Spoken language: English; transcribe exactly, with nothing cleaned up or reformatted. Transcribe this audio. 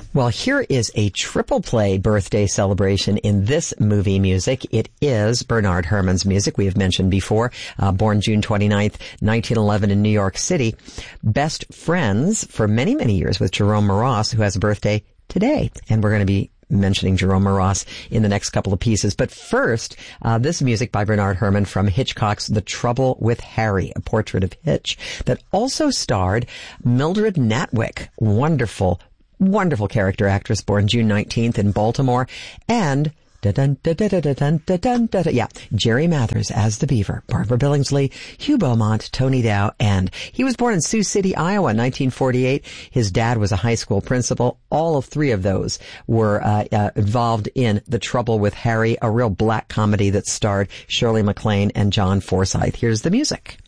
Well, here is a triple play birthday celebration in this movie music. It is Bernard Herrmann's music we have mentioned before, uh, born June twenty-ninth, nineteen eleven in New York City. Best friends for many, many years with Jerome Moross, who has a birthday today. And we're going to be mentioning Jerome Moross in the next couple of pieces. But first, uh, this music by Bernard Herrmann from Hitchcock's The Trouble with Harry, a portrait of Hitch, that also starred Mildred Natwick, wonderful Wonderful character actress, born June nineteenth in Baltimore, and da dun da da da da dun da dun da da. Yeah, Jerry Mathers as the Beaver, Barbara Billingsley, Hugh Beaumont, Tony Dow, and he was born in Sioux City, Iowa, nineteen forty-eight. His dad was a high school principal. All of three of those were uh, uh, involved in The Trouble with Harry, a real black comedy that starred Shirley MacLaine and John Forsythe. Here's the music.